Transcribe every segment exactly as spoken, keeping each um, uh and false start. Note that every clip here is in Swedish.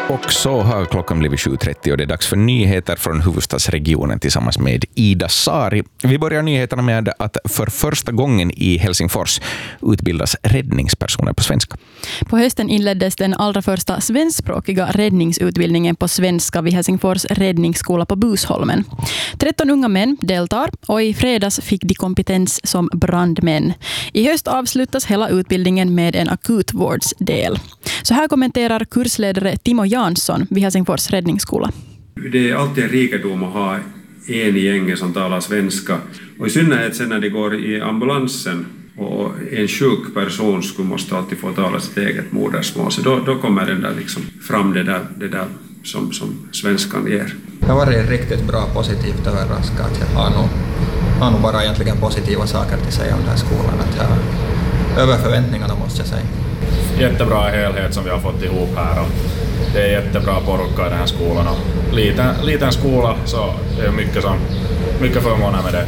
Och så har klockan blivit sju trettio och det är dags för nyheter från huvudstadsregionen tillsammans med Ida Sari. Vi börjar nyheterna med att för första gången i Helsingfors utbildas räddningspersoner på svenska. På hösten inleddes den allra första svenskspråkiga räddningsutbildningen på svenska vid Helsingfors räddningsskola på Busholmen. tretton unga män deltar och i fredags fick de kompetens som brandmän. I höst avslutas hela utbildningen med en akutvårdsdel. Så här kommenterar kursledare Timo Jansson vid Helsingfors räddningsskola. Det är alltid en rikedom att ha en i gänget som talar svenska. Och i synnerhet sen när de går i ambulansen och en sjuk person skulle måste alltid få tala sitt eget modersmål. Så då, då kommer den där liksom fram det där, det där som, som svenskan ger. Jag har varit riktigt bra, positivt överraskad. Jag har nog, har nog bara egentligen positiva saker att säga om den här skolan. Att jag, över förväntningarna måste jag säga. Jättebra helhet som vi har fått ihop här. Och det är jättebra porukka i den här skolan. Och liten, liten skola, så det är mycket, som, mycket förmåner med det.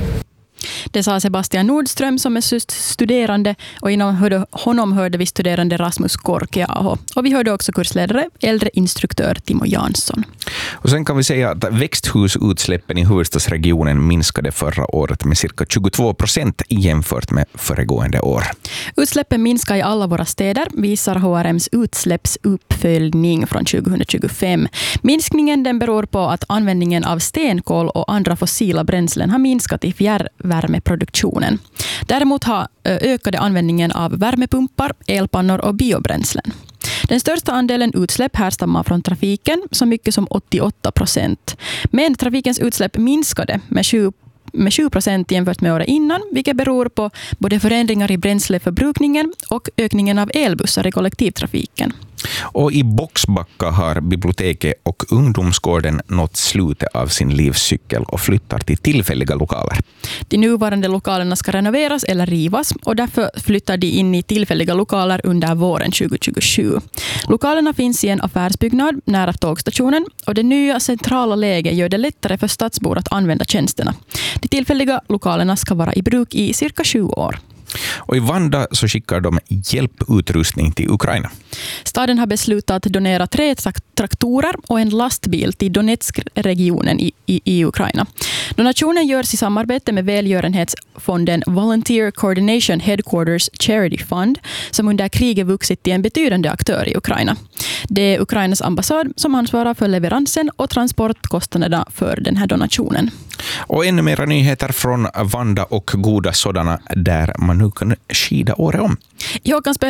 Det sa Sebastian Nordström som är studerande, och inom hörde, honom hörde vi studerande Rasmus Korkeaho. Och vi hörde också kursledare, äldre instruktör Timo Jansson. Och sen kan vi säga att växthusutsläppen i huvudstadsregionen minskade förra året med cirka tjugotvå procent jämfört med föregående år. Utsläppen minskar i alla våra städer, visar H R M:s utsläppsuppföljning från tjugohundratjugofem. Minskningen den beror på att användningen av stenkol och andra fossila bränslen har minskat i fjärrvärmeproduktionen. Däremot har ökade användningen av värmepumpar, elpannor och biobränslen. Den största andelen utsläpp härstammar från trafiken, så mycket som åttioåtta procent. Men trafikens utsläpp minskade med sju med sju procent jämfört med året innan, vilket beror på både förändringar i bränsleförbrukningen och ökningen av elbussar i kollektivtrafiken. Och i Boxbacka har biblioteket och ungdomsgården nått slutet av sin livscykel och flyttar till tillfälliga lokaler. De nuvarande lokalerna ska renoveras eller rivas, och därför flyttar de in i tillfälliga lokaler under våren tjugohundratjugosju. Lokalerna finns i en affärsbyggnad nära tågstationen, och det nya centrala läget gör det lättare för stadsbor att använda tjänsterna. De tillfälliga lokalerna ska vara i bruk i cirka sju år. Och i Vanda så skickar de hjälputrustning till Ukraina. Staden har beslutat att donera tre traktorer och en lastbil till Donetsk-regionen i, i, i Ukraina. Donationen görs i samarbete med välgörenhetsfonden Volunteer Coordination Headquarters Charity Fund, som under kriget vuxit till en betydande aktör i Ukraina. Det är Ukrainas ambassad som ansvarar för leveransen och transportkostnaderna för den här donationen. Och ännu mera nyheter från Vanda och goda sådana där man nu kan skida året om. I Håkans